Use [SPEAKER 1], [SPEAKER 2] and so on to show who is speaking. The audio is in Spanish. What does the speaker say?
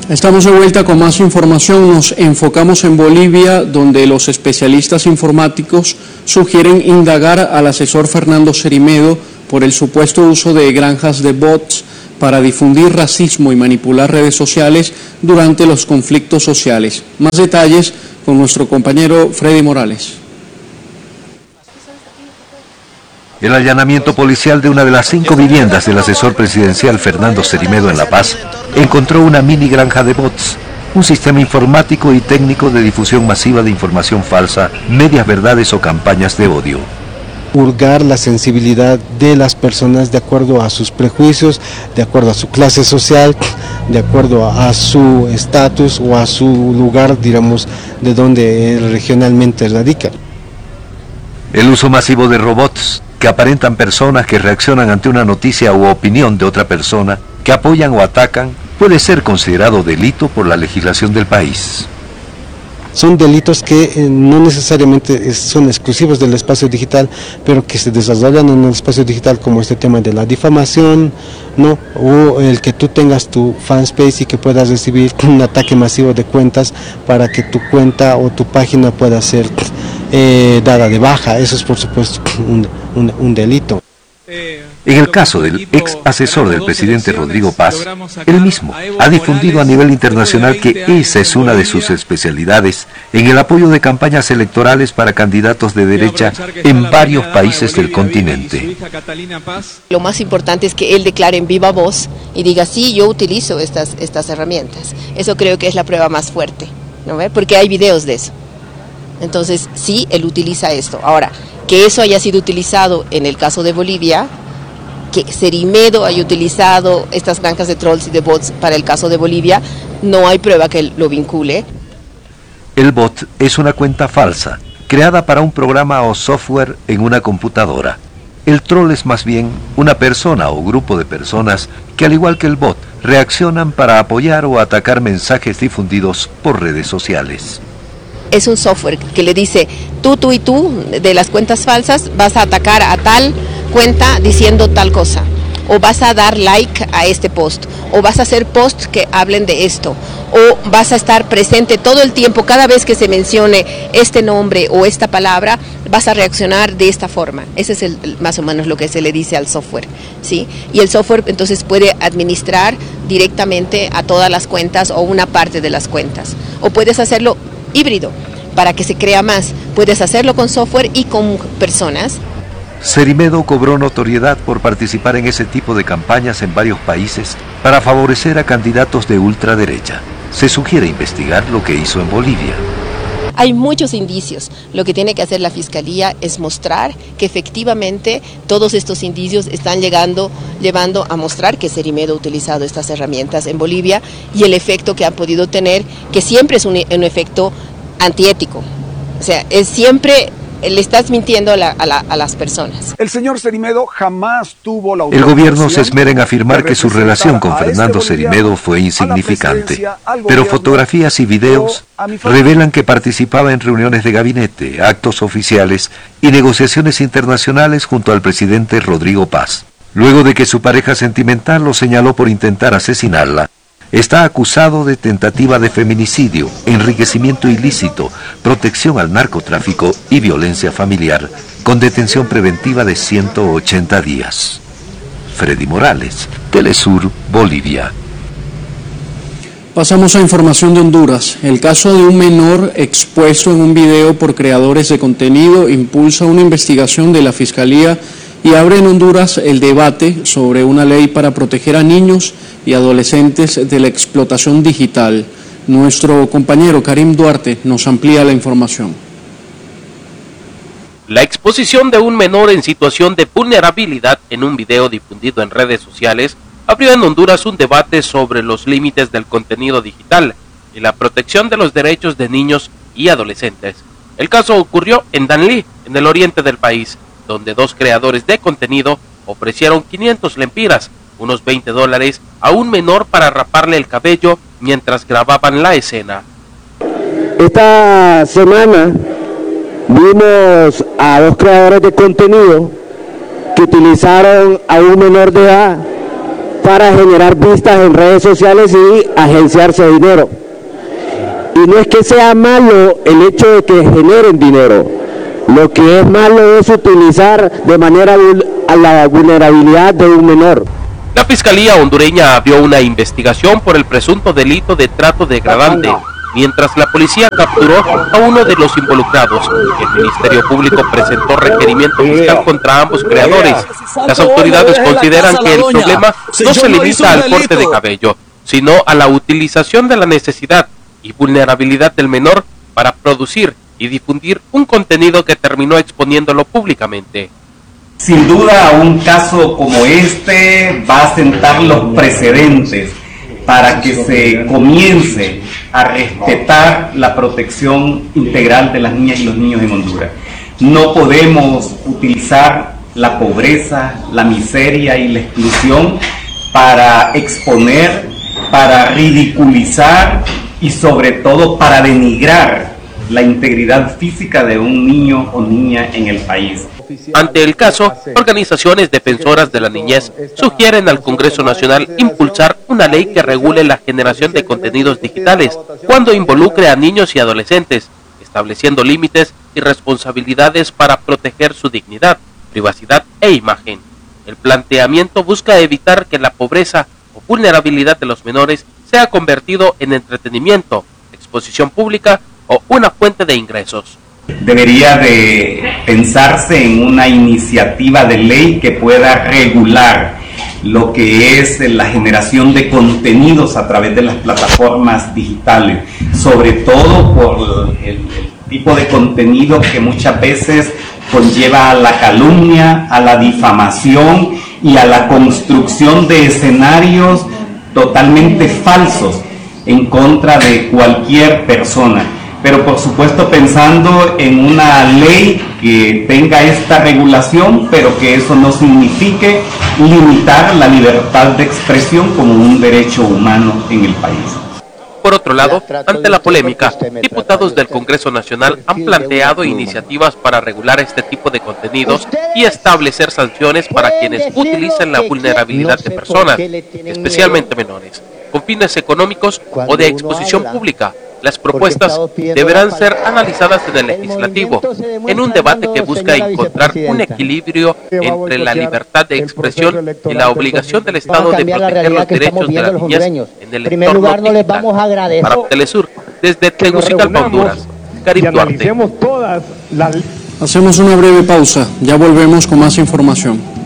[SPEAKER 1] Estamos de vuelta con más información. Nos enfocamos en Bolivia, donde los especialistas informáticos sugieren indagar al asesor Fernando Cerimedo por el supuesto uso de granjas de bots para difundir racismo y manipular redes sociales durante los conflictos sociales. Más detalles con nuestro compañero Freddy Morales.
[SPEAKER 2] El allanamiento policial de una de las 5 viviendas del asesor presidencial Fernando Cerimedo en La Paz encontró una mini granja de bots, un sistema informático y técnico de difusión masiva de información falsa, medias verdades o campañas de odio.
[SPEAKER 3] Hurgar la sensibilidad de las personas de acuerdo a sus prejuicios, de acuerdo a su clase social, de acuerdo a su estatus o a su lugar, digamos, de donde regionalmente radica.
[SPEAKER 2] El uso masivo de robots que aparentan personas que reaccionan ante una noticia u opinión de otra persona, que apoyan o atacan, puede ser considerado delito por la legislación del país.
[SPEAKER 3] Son delitos que no necesariamente son exclusivos del espacio digital, pero que se desarrollan en el espacio digital, como este tema de la difamación, ¿no? O el que tú tengas tu fanspace y que puedas recibir un ataque masivo de cuentas para que tu cuenta o tu página pueda ser dada de baja. Eso es, por supuesto, un delito.
[SPEAKER 2] En el caso del ex asesor del presidente Rodrigo Paz, él mismo ha difundido a nivel internacional que esa es una de sus especialidades en el apoyo de campañas electorales para candidatos de derecha en varios países del continente.
[SPEAKER 4] Lo más importante es que él declare en viva voz y diga, sí, yo utilizo estas herramientas. Eso creo que es la prueba más fuerte, ¿no ve? Porque hay videos de eso. Entonces, sí, él utiliza esto. Ahora, que eso haya sido utilizado en el caso de Bolivia, que Cerimedo haya utilizado estas granjas de trolls y de bots para el caso de Bolivia, no hay prueba que lo vincule.
[SPEAKER 2] El bot es una cuenta falsa, creada para un programa o software en una computadora. El troll es más bien una persona o grupo de personas que, al igual que el bot, reaccionan para apoyar o atacar mensajes difundidos por redes sociales.
[SPEAKER 4] Es un software que le dice, tú y tú, de las cuentas falsas, vas a atacar a tal cuenta diciendo tal cosa, o vas a dar like a este post, o vas a hacer posts que hablen de esto, o vas a estar presente todo el tiempo, cada vez que se mencione este nombre o esta palabra, vas a reaccionar de esta forma. Ese es más o menos lo que se le dice al software, ¿sí? Y el software entonces puede administrar directamente a todas las cuentas o una parte de las cuentas, o puedes hacerlo híbrido, para que se crea más. Puedes hacerlo con software y con personas.
[SPEAKER 2] Cerimedo cobró notoriedad por participar en ese tipo de campañas en varios países para favorecer a candidatos de ultraderecha. Se sugiere investigar lo que hizo en Bolivia.
[SPEAKER 4] Hay muchos indicios. Lo que tiene que hacer la Fiscalía es mostrar que efectivamente todos estos indicios están llevando a mostrar que Cerimedo ha utilizado estas herramientas en Bolivia y el efecto que ha podido tener, que siempre es un efecto antiético. O sea, es siempre le estás mintiendo a las personas.
[SPEAKER 5] El señor Cerimedo jamás tuvo la
[SPEAKER 2] El gobierno se esmera en afirmar que su relación con Fernando Cerimedo fue insignificante, pero fotografías y videos revelan que participaba en reuniones de gabinete, actos oficiales y negociaciones internacionales junto al presidente Rodrigo Paz. Luego de que su pareja sentimental lo señaló por intentar asesinarla, está acusado de tentativa de feminicidio, enriquecimiento ilícito, protección al narcotráfico y violencia familiar, con detención preventiva de 180 días. Freddy Morales, Telesur, Bolivia.
[SPEAKER 1] Pasamos a información de Honduras. El caso de un menor expuesto en un video por creadores de contenido impulsa una investigación de la Fiscalía y abre en Honduras el debate sobre una ley para proteger a niños y adolescentes de la explotación digital. Nuestro compañero Karim Duarte nos amplía la información.
[SPEAKER 6] La exposición de un menor en situación de vulnerabilidad en un video difundido en redes sociales abrió en Honduras un debate sobre los límites del contenido digital y la protección de los derechos de niños y adolescentes. El caso ocurrió en Danlí, en el oriente del país, donde dos creadores de contenido ofrecieron 500 lempiras, unos $20, a un menor para raparle el cabello mientras grababan la escena.
[SPEAKER 7] Esta semana vimos a dos creadores de contenido que utilizaron a un menor de edad para generar vistas en redes sociales y agenciarse dinero. Y no es que sea malo el hecho de que generen dinero, lo que es malo es utilizar de manera a la vulnerabilidad de un menor.
[SPEAKER 6] La Fiscalía hondureña abrió una investigación por el presunto delito de trato degradante, mientras la policía capturó a uno de los involucrados. El Ministerio Público presentó requerimiento fiscal contra ambos creadores. Las autoridades consideran que el problema no se limita al corte de cabello, sino a la utilización de la necesidad y vulnerabilidad del menor para producir y difundir un contenido que terminó exponiéndolo públicamente.
[SPEAKER 8] Sin duda, un caso como este va a sentar los precedentes para que se comience a respetar la protección integral de las niñas y los niños en Honduras. No podemos utilizar la pobreza, la miseria y la exclusión para exponer, para ridiculizar y sobre todo para denigrar la integridad física de un niño o niña en el país.
[SPEAKER 6] Ante el caso, organizaciones defensoras de la niñez sugieren al Congreso Nacional impulsar una ley que regule la generación de contenidos digitales cuando involucre a niños y adolescentes, estableciendo límites y responsabilidades para proteger su dignidad, privacidad e imagen. El planteamiento busca evitar que la pobreza o vulnerabilidad de los menores sea convertido en entretenimiento, exposición pública o una fuente de ingresos.
[SPEAKER 8] Debería de pensarse en una iniciativa de ley que pueda regular lo que es la generación de contenidos a través de las plataformas digitales, sobre todo por el tipo de contenido que muchas veces conlleva a la calumnia, a la difamación y a la construcción de escenarios totalmente falsos en contra de cualquier persona. Pero por supuesto pensando en una ley que tenga esta regulación, pero que eso no signifique limitar la libertad de expresión como un derecho humano en el país.
[SPEAKER 6] Por otro lado, ante la polémica, diputados del Congreso Nacional han planteado iniciativas para regular este tipo de contenidos y establecer sanciones para quienes utilicen la vulnerabilidad de personas, especialmente menores, con fines económicos o de exposición pública. Las propuestas deberán ser analizadas en el legislativo, en un debate que busca encontrar un equilibrio entre la libertad de expresión y la obligación del Estado de proteger los derechos de la niñez en el entorno digital. Para Telesur, desde Tegucigalpa, Honduras, Karim Duarte.
[SPEAKER 1] Hacemos una breve pausa, ya volvemos con más información.